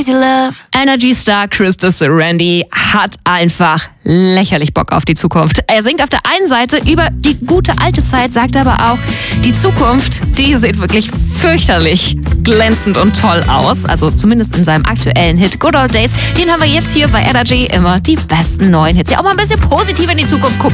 Energy-Star Krista Randy hat einfach lächerlich Bock auf die Zukunft. Er singt auf der einen Seite über die gute alte Zeit, sagt aber auch, die Zukunft, die sieht wirklich fürchterlich glänzend und toll aus. Also zumindest in seinem aktuellen Hit Good Old Days. Den haben wir jetzt hier bei Energy, immer die besten neuen Hits. Ja, auch mal ein bisschen positiv in die Zukunft gucken.